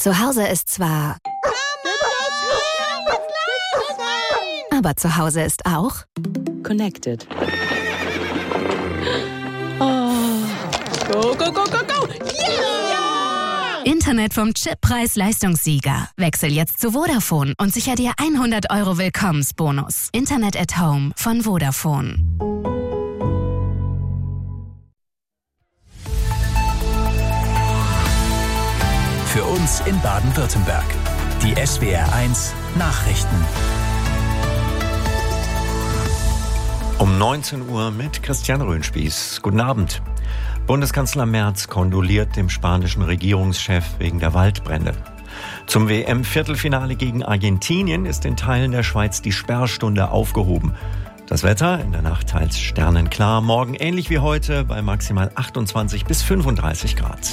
Zu Hause ist zwar... Aber zu Hause ist auch... Connected. Oh. Go, go, go, go, go! Yeah! Internet vom Chip-Preis-Leistungssieger. Wechsel jetzt zu Vodafone und sicher dir 100 € Willkommensbonus. Internet at Home von Vodafone. Für uns in Baden-Württemberg. Die SWR1 Nachrichten. Um 19 Uhr mit Christian Röhnspieß. Guten Abend. Bundeskanzler Merz kondoliert dem spanischen Regierungschef wegen der Waldbrände. Zum WM-Viertelfinale gegen Argentinien ist in Teilen der Schweiz die Sperrstunde aufgehoben. Das Wetter in der Nacht teils sternenklar, morgen ähnlich wie heute bei maximal 28 bis 35 Grad.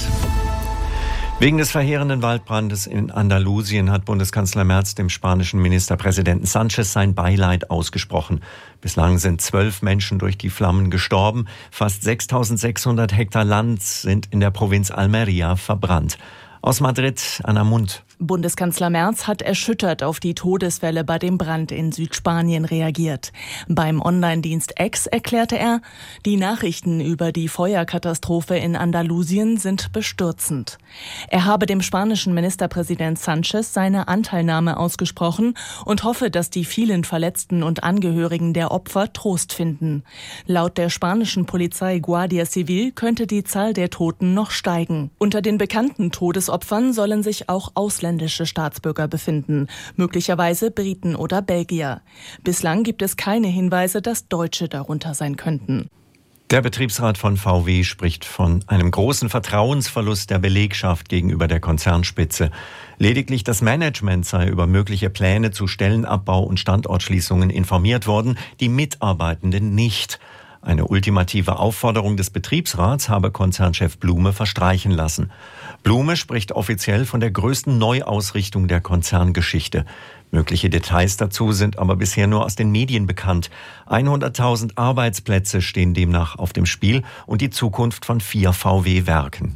Wegen des verheerenden Waldbrandes in Andalusien hat Bundeskanzler Merz dem spanischen Ministerpräsidenten Sánchez sein Beileid ausgesprochen. Bislang sind 12 Menschen durch die Flammen gestorben. Fast 6.600 Hektar Land sind in der Provinz Almería verbrannt. Aus Madrid, Anna Mund. Bundeskanzler Merz hat erschüttert auf die Todeswelle bei dem Brand in Südspanien reagiert. Beim Online-Dienst X erklärte er, die Nachrichten über die Feuerkatastrophe in Andalusien sind bestürzend. Er habe dem spanischen Ministerpräsident Sánchez seine Anteilnahme ausgesprochen und hoffe, dass die vielen Verletzten und Angehörigen der Opfer Trost finden. Laut der spanischen Polizei Guardia Civil könnte die Zahl der Toten noch steigen. Unter den bekannten Todesopfern sollen sich auch ausländische Staatsbürger befinden, möglicherweise Briten oder Belgier. Bislang gibt es keine Hinweise, dass Deutsche darunter sein könnten. Der Betriebsrat von VW spricht von einem großen Vertrauensverlust der Belegschaft gegenüber der Konzernspitze. Lediglich das Management sei über mögliche Pläne zu Stellenabbau und Standortschließungen informiert worden, die Mitarbeitenden nicht. Eine ultimative Aufforderung des Betriebsrats habe Konzernchef Blume verstreichen lassen. Blume spricht offiziell von der größten Neuausrichtung der Konzerngeschichte. Mögliche Details dazu sind aber bisher nur aus den Medien bekannt. 100.000 Arbeitsplätze stehen demnach auf dem Spiel und die Zukunft von 4 VW-Werken.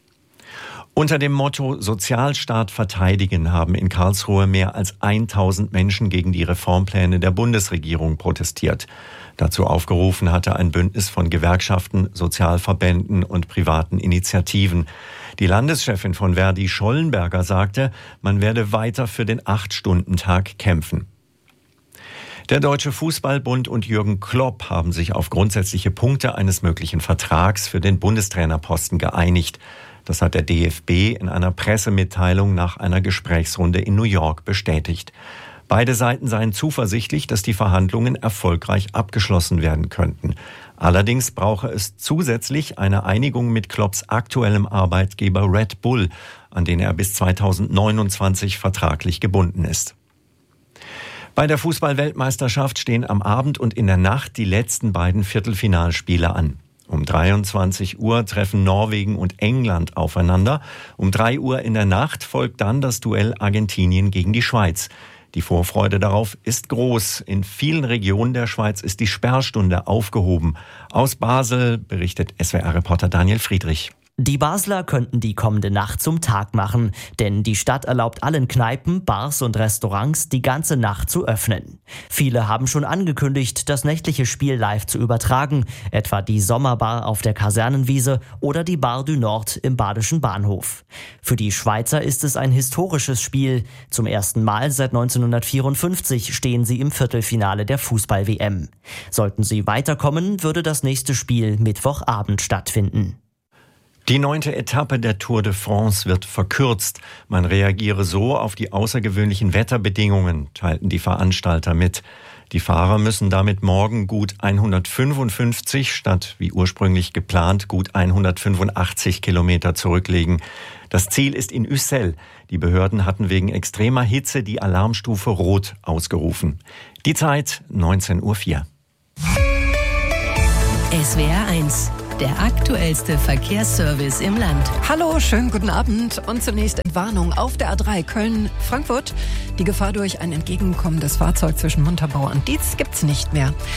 Unter dem Motto Sozialstaat verteidigen haben in Karlsruhe mehr als 1.000 Menschen gegen die Reformpläne der Bundesregierung protestiert. Dazu aufgerufen hatte ein Bündnis von Gewerkschaften, Sozialverbänden und privaten Initiativen. Die Landeschefin von Verdi, Schollenberger, sagte, man werde weiter für den 8-Stunden-Tag kämpfen. Der Deutsche Fußballbund und Jürgen Klopp haben sich auf grundsätzliche Punkte eines möglichen Vertrags für den Bundestrainerposten geeinigt. Das hat der DFB in einer Pressemitteilung nach einer Gesprächsrunde in New York bestätigt. Beide Seiten seien zuversichtlich, dass die Verhandlungen erfolgreich abgeschlossen werden könnten. Allerdings brauche es zusätzlich eine Einigung mit Klopps aktuellem Arbeitgeber Red Bull, an den er bis 2029 vertraglich gebunden ist. Bei der Fußball-Weltmeisterschaft stehen am Abend und in der Nacht die letzten beiden Viertelfinalspiele an. Um 23 Uhr treffen Norwegen und England aufeinander. Um 3 Uhr in der Nacht folgt dann das Duell Argentinien gegen die Schweiz. Die Vorfreude darauf ist groß. In vielen Regionen der Schweiz ist die Sperrstunde aufgehoben. Aus Basel berichtet SWR-Reporter Daniel Friedrich. Die Basler könnten die kommende Nacht zum Tag machen, denn die Stadt erlaubt allen Kneipen, Bars und Restaurants die ganze Nacht zu öffnen. Viele haben schon angekündigt, das nächtliche Spiel live zu übertragen, etwa die Sommerbar auf der Kasernenwiese oder die Bar du Nord im Badischen Bahnhof. Für die Schweizer ist es ein historisches Spiel. Zum ersten Mal seit 1954 stehen sie im Viertelfinale der Fußball-WM. Sollten sie weiterkommen, würde das nächste Spiel Mittwochabend stattfinden. Die 9. Etappe der Tour de France wird verkürzt. Man reagiere so auf die außergewöhnlichen Wetterbedingungen, teilten die Veranstalter mit. Die Fahrer müssen damit morgen gut 155 statt wie ursprünglich geplant gut 185 Kilometer zurücklegen. Das Ziel ist in Ussel. Die Behörden hatten wegen extremer Hitze die Alarmstufe Rot ausgerufen. Die Zeit 19:04 Uhr. SWR 1. Der aktuellste Verkehrsservice im Land. Hallo, schönen guten Abend und zunächst Entwarnung auf der A3 Köln-Frankfurt. Die Gefahr durch ein entgegenkommendes Fahrzeug zwischen Montabaur und Dietz gibt's nicht mehr.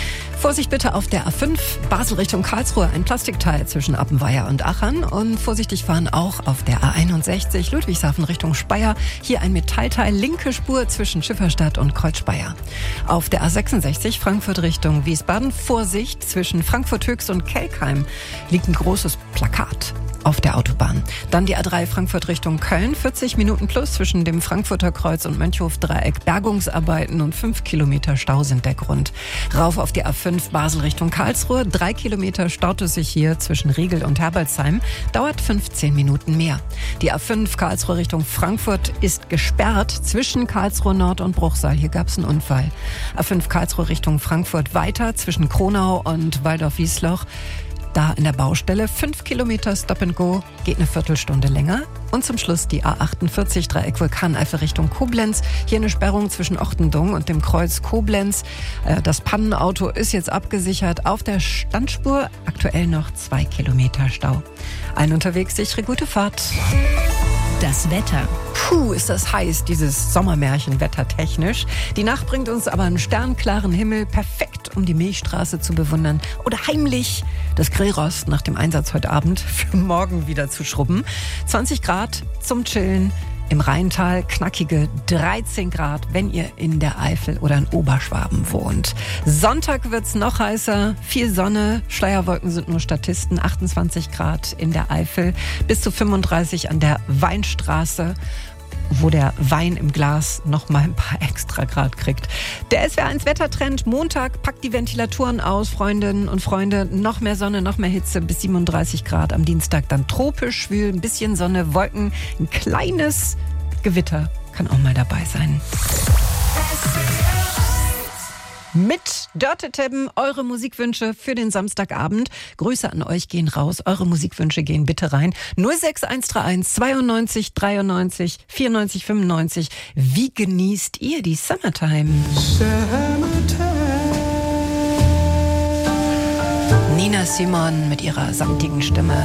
Vorsicht bitte auf der A5, Basel Richtung Karlsruhe, ein Plastikteil zwischen Appenweier und Achern. Und vorsichtig fahren auch auf der A61, Ludwigshafen Richtung Speyer. Hier ein Metallteil, linke Spur zwischen Schifferstadt und Kreuzspeyer. Auf der A66, Frankfurt Richtung Wiesbaden, Vorsicht zwischen Frankfurt-Höchst und Kelkheim liegt ein großes Plakat auf der Autobahn. Dann die A3 Frankfurt Richtung Köln, 40 Minuten plus zwischen dem Frankfurter Kreuz und Mönchhof-Dreieck. Bergungsarbeiten und 5 Kilometer Stau sind der Grund. Rauf auf die A5 Basel Richtung Karlsruhe, 3 Kilometer staut es sich hier zwischen Riegel und Herbolzheim, dauert 15 Minuten mehr. Die A5 Karlsruhe Richtung Frankfurt ist gesperrt zwischen Karlsruhe Nord und Bruchsal. Hier gab es einen Unfall. A5 Karlsruhe Richtung Frankfurt weiter zwischen Kronau und Waldorf-Wiesloch. Da in der Baustelle 5 Kilometer Stop and Go, geht eine Viertelstunde länger. Und zum Schluss die A48 Dreieck Vulkaneifel Richtung Koblenz. Hier eine Sperrung zwischen Ochtendung und dem Kreuz Koblenz. Das Pannenauto ist jetzt abgesichert auf der Standspur. Aktuell noch 2 Kilometer Stau. Allen unterwegs sichere gute Fahrt. Das Wetter. Puh, ist das heiß, dieses Sommermärchen wettertechnisch. Die Nacht bringt uns aber einen sternklaren Himmel, perfekt, um die Milchstraße zu bewundern. Oder heimlich das Grillrost nach dem Einsatz heute Abend für morgen wieder zu schrubben. 20 Grad zum Chillen. Im Rheintal knackige 13 Grad, wenn ihr in der Eifel oder in Oberschwaben wohnt. Sonntag wird's noch heißer, viel Sonne, Schleierwolken sind nur Statisten, 28 Grad in der Eifel, bis zu 35 an der Weinstraße, wo der Wein im Glas noch mal ein paar extra Grad kriegt. Der SWR1 Wettertrend, Montag, packt die Ventilatoren aus, Freundinnen und Freunde. Noch mehr Sonne, noch mehr Hitze, bis 37 Grad. Am Dienstag dann tropisch schwül, ein bisschen Sonne, Wolken, ein kleines Gewitter kann auch mal dabei sein. Mit Dörte Tebben, eure Musikwünsche für den Samstagabend. Grüße an euch gehen raus. Eure Musikwünsche gehen bitte rein. 06131 92 93 94 95. Wie genießt ihr die Summertime? Nina Simone mit ihrer samtigen Stimme.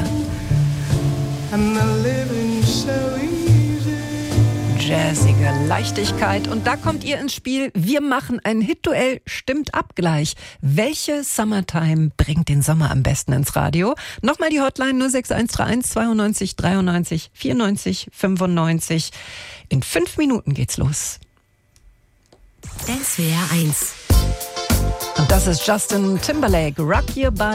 Jazzige Leichtigkeit. Und da kommt ihr ins Spiel. Wir machen ein Hit-Duell, stimmt ab gleich. Welche Summertime bringt den Sommer am besten ins Radio? Nochmal die Hotline 06131 92 93 94 95. In 5 Minuten geht's los. SWR 1. Und das ist Justin Timberlake, Rock Your Body.